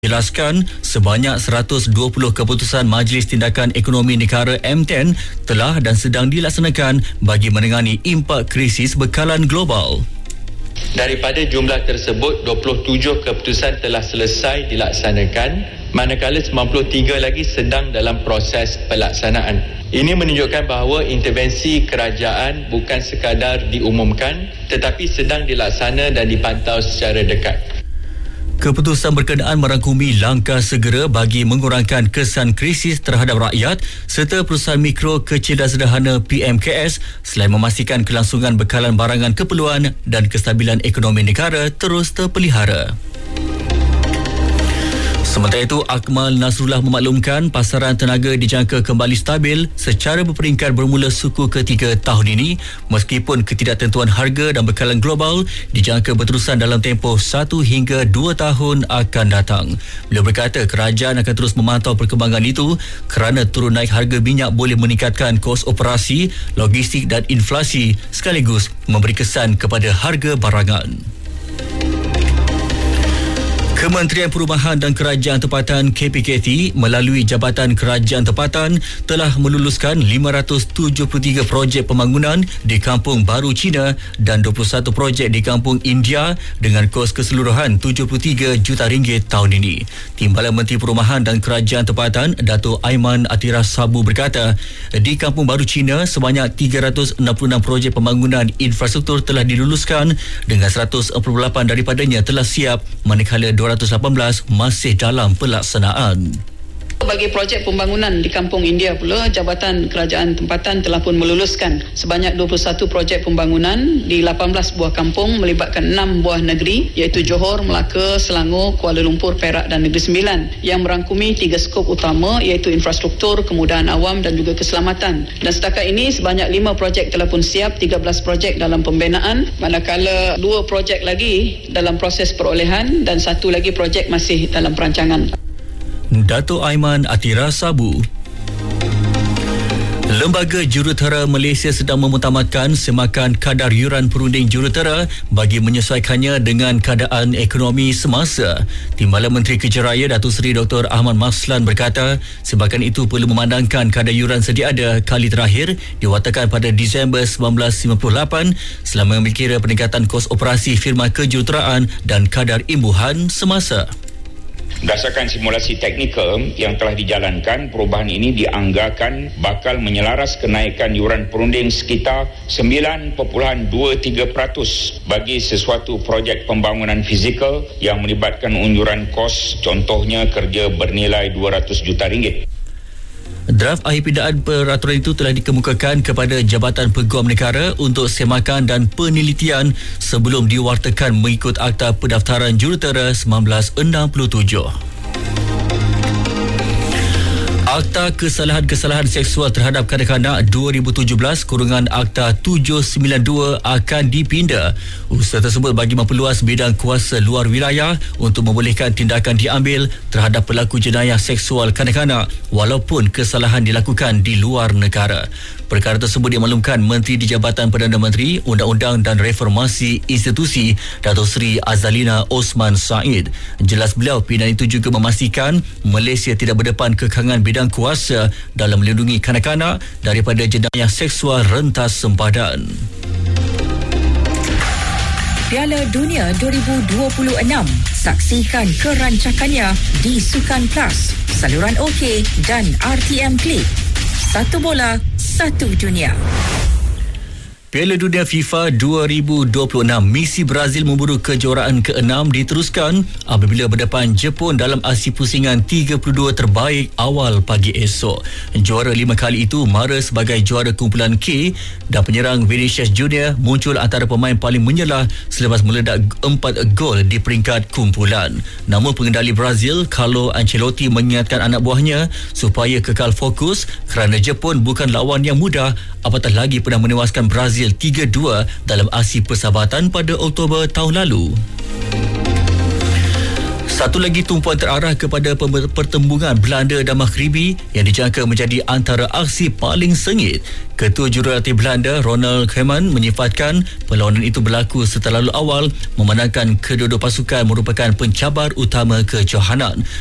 jelaskan sebanyak 120 keputusan Majlis Tindakan Ekonomi Negara M10 telah dan sedang dilaksanakan bagi menangani impak krisis bekalan global. Daripada jumlah tersebut, 27 keputusan telah selesai dilaksanakan, manakala 93 lagi sedang dalam proses pelaksanaan. Ini menunjukkan bahawa intervensi kerajaan bukan sekadar diumumkan tetapi sedang dilaksana dan dipantau secara dekat. Keputusan berkenaan merangkumi langkah segera bagi mengurangkan kesan krisis terhadap rakyat serta perusahaan mikro kecil dan sederhana PMKS selain memastikan kelangsungan bekalan barangan keperluan dan kestabilan ekonomi negara terus terpelihara. Sementara itu, Akmal Nasrullah memaklumkan pasaran tenaga dijangka kembali stabil secara berperingkat bermula suku ketiga tahun ini meskipun ketidaktentuan harga dan bekalan global dijangka berterusan dalam tempoh 1 hingga 2 tahun akan datang. Beliau berkata kerajaan akan terus memantau perkembangan itu kerana turun naik harga minyak boleh meningkatkan kos operasi, logistik dan inflasi sekaligus memberi kesan kepada harga barangan. Kementerian Perumahan dan Kerajaan Tempatan KPKT melalui Jabatan Kerajaan Tempatan telah meluluskan 573 projek pembangunan di Kampung Baru Cina dan 21 projek di Kampung India dengan kos keseluruhan RM73 juta tahun ini. Timbalan Menteri Perumahan dan Kerajaan Tempatan Dato' Aiman Atira Sabu berkata, di Kampung Baru Cina sebanyak 366 projek pembangunan infrastruktur telah diluluskan dengan 148 daripadanya telah siap manakala 218 masih dalam pelaksanaan. Bagi projek pembangunan di Kampung India pula, Jabatan Kerajaan Tempatan telah pun meluluskan sebanyak 21 projek pembangunan di 18 buah kampung melibatkan 6 buah negeri iaitu Johor, Melaka, Selangor, Kuala Lumpur, Perak dan Negeri Sembilan yang merangkumi 3 skop utama iaitu infrastruktur, kemudahan awam dan juga keselamatan. Dan setakat ini sebanyak 5 projek telah pun siap, 13 projek dalam pembinaan, manakala 2 projek lagi dalam proses perolehan dan 1 lagi projek masih dalam perancangan. Dato' Aiman Atira Sabu. Lembaga Jurutera Malaysia sedang memutamatkan semakan kadar yuran perunding jurutera bagi menyesuaikannya dengan keadaan ekonomi semasa. Timbalan Menteri Kerja Raya Datuk Seri Dr. Ahmad Maslan berkata, sebahagian itu perlu memandangkan kadar yuran sedia ada kali terakhir diwatakan pada Disember 1958 selama mengira peningkatan kos operasi firma kejuruteraan dan kadar imbuhan semasa. Berdasarkan simulasi teknikal yang telah dijalankan, perubahan ini dianggarkan bakal menyelaras kenaikan yuran perunding sekitar 9.23% bagi sesuatu projek pembangunan fizikal yang melibatkan unjuran kos, contohnya kerja bernilai RM200 juta. Draft akhir pindaan peraturan itu telah dikemukakan kepada Jabatan Peguam Negara untuk semakan dan penelitian sebelum diwartakan mengikut Akta Pendaftaran Jurutera 1967. Akta Kesalahan-Kesalahan Seksual Terhadap Kanak-Kanak 2017 kurungan Akta 792 akan dipinda. Usaha tersebut bagi memperluas bidang kuasa luar wilayah untuk membolehkan tindakan diambil terhadap pelaku jenayah seksual kanak-kanak walaupun kesalahan dilakukan di luar negara. Perkara tersebut dimaklumkan Menteri di Jabatan Perdana Menteri, Undang-Undang dan Reformasi Institusi Datuk Seri Azalina Osman Said. Jelas beliau, pindaan itu juga memastikan Malaysia tidak berdepan kekangan bidang kuasa dalam melindungi kanak-kanak daripada jenayah seksual rentas sempadan. Piala Dunia 2026. Saksikan kerancakannya di Sukan Plus, saluran OK dan RTM Klik. Satu bola, satu dunia. Piala Dunia FIFA 2026, misi Brazil memburu kejuaraan ke-6 diteruskan apabila berdepan Jepun dalam aksi pusingan 32 terbaik awal pagi esok. Juara 5 kali itu mara sebagai juara kumpulan K dan penyerang Vinicius Junior muncul antara pemain paling menyelah selepas meledak 4 gol di peringkat kumpulan. Namun pengendali Brazil, Carlo Ancelotti mengingatkan anak buahnya supaya kekal fokus kerana Jepun bukan lawan yang mudah, apatah lagi pernah menewaskan Brazil 3-2 dalam aksi persahabatan pada Oktober tahun lalu. Satu lagi tumpuan terarah kepada pertembungan Belanda dan Maghribi yang dijangka menjadi antara aksi paling sengit. Ketua Jurulatih Belanda Ronald Koeman menyifatkan perlawanan itu berlaku setelah lalu awal memandangkan kedua-dua pasukan merupakan pencabar utama kejohanan.